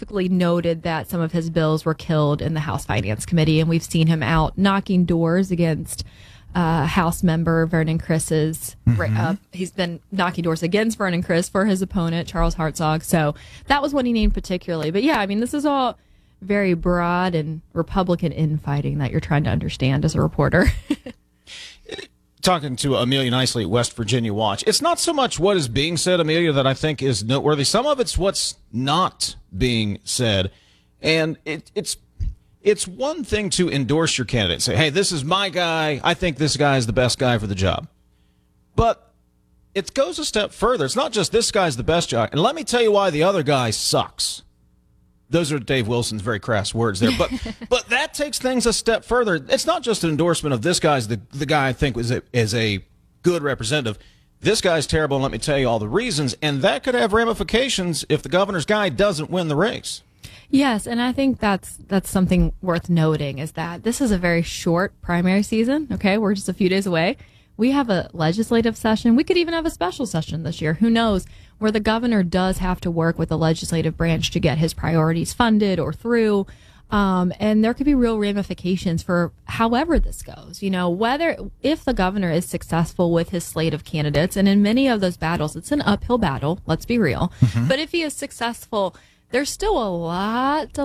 specifically noted that some of his bills were killed in the House Finance Committee, and we've seen him out knocking doors against House member Vernon Chris's. He's been knocking doors against Vernon Chris for his opponent, Charles Hartzog. So that was what he named particularly. But yeah, I mean, this is all very broad and Republican infighting that you're trying to understand as a reporter. Talking to Amelia Nicely at West Virginia Watch, it's not so much what is being said, Amelia, that I think is noteworthy. Some of it's what's not being said. And it's one thing to endorse your candidate, say, hey, this is my guy. I think this guy is the best guy for the job. But it goes a step further. It's not just this guy's the best guy. And let me tell you why the other guy sucks. Those are Dave Wilson's very crass words there. But that takes things a step further. It's not just an endorsement of this guy's the guy I think is a good representative. This guy's terrible, and let me tell you all the reasons. And that could have ramifications if the governor's guy doesn't win the race. Yes, and I think that's something worth noting is that this is a very short primary season. Okay, we're just a few days away. We have a legislative session. We could even have a special session this year. Who knows? Where the governor does have to work with the legislative branch to get his priorities funded or through. And there could be real ramifications for however this goes. You know, if the governor is successful with his slate of candidates, and in many of those battles, it's an uphill battle, let's be real. But if he is successful, there's still a lot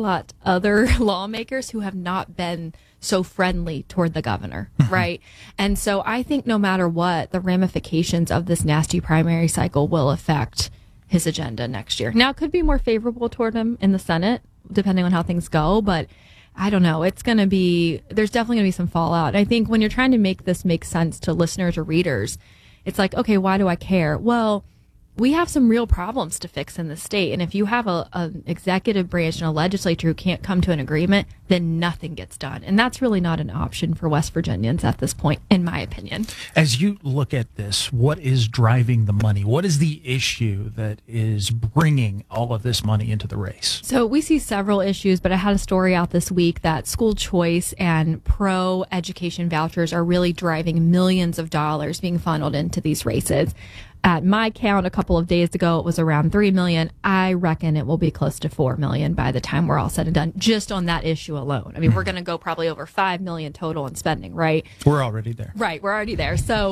other lawmakers who have not been so friendly toward the governor, right? And so I think no matter what, the ramifications of this nasty primary cycle will affect his agenda next year. Now, it could be more favorable toward him in the Senate, depending on how things go, but I don't know. There's definitely going to be some fallout. I think when you're trying to make this make sense to listeners or readers, it's like, okay, why do I care? Well, we have some real problems to fix in the state. And if you have an executive branch and a legislature who can't come to an agreement, then nothing gets done. And that's really not an option for West Virginians at this point, in my opinion. As you look at this, what is driving the money? What is the issue that is bringing all of this money into the race? So we see several issues, but I had a story out this week that school choice and pro-education vouchers are really driving millions of dollars being funneled into these races. At my count a couple of days ago, it was around 3 million. I reckon it will be close to 4 million by the time we're all said and done, just on that issue alone. I mean, we're going to go probably over 5 million total in spending, right? We're already there. Right, we're already there. So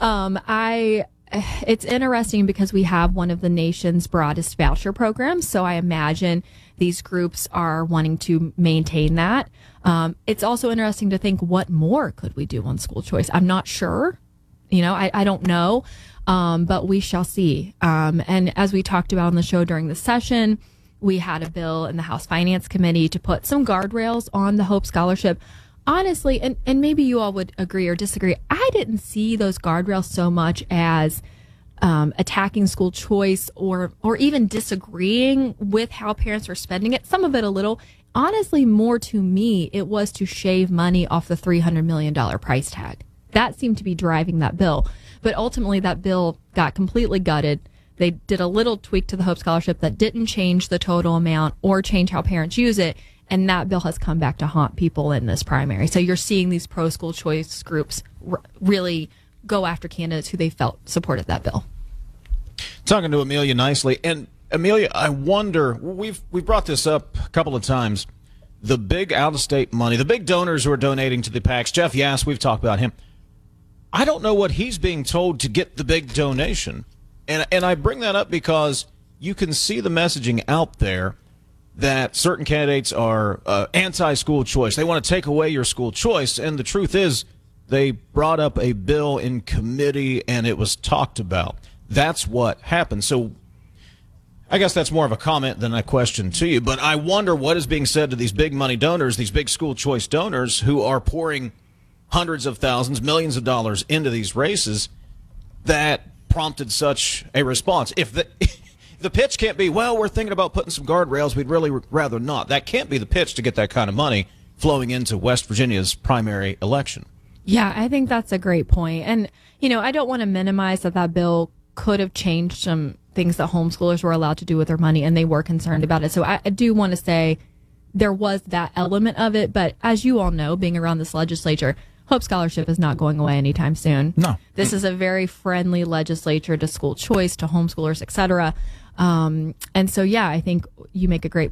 it's interesting because we have one of the nation's broadest voucher programs. So I imagine these groups are wanting to maintain that. It's also interesting to think, what more could we do on school choice? I'm not sure. You know, I don't know. But we shall see. And as we talked about on the show during the session, we had a bill in the House Finance Committee to put some guardrails on the Hope Scholarship. Honestly, and maybe you all would agree or disagree, I didn't see those guardrails so much as attacking school choice or even disagreeing with how parents are spending it. Some of it a little. Honestly, more to me, it was to shave money off the $300 million price tag. That seemed to be driving that bill. But ultimately, that bill got completely gutted. They did a little tweak to the Hope Scholarship that didn't change the total amount or change how parents use it. And that bill has come back to haunt people in this primary. So you're seeing these pro-school choice groups really go after candidates who they felt supported that bill. Talking to Amelia Nicely. And Amelia, I wonder, we've brought this up a couple of times, the big out-of-state money, the big donors who are donating to the PACs. Jeff Yass, we've talked about him. I don't know what he's being told to get the big donation. And I bring that up because you can see the messaging out there that certain candidates are anti-school choice. They want to take away your school choice. And the truth is, they brought up a bill in committee and it was talked about. That's what happened. So I guess that's more of a comment than a question to you. But I wonder what is being said to these big money donors, these big school choice donors who are pouring hundreds of thousands, millions of dollars into these races that prompted such a response. If the pitch can't be, well, we're thinking about putting some guardrails, we'd really rather not. That can't be the pitch to get that kind of money flowing into West Virginia's primary election. Yeah, I think that's a great point. And, you know, I don't want to minimize that bill could have changed some things that homeschoolers were allowed to do with their money, and they were concerned about it. So I do want to say there was that element of it. But as you all know, being around this legislature, Hope Scholarship is not going away anytime soon. No. This is a very friendly legislature to school choice, to homeschoolers, et cetera. And so, yeah, I think you make a great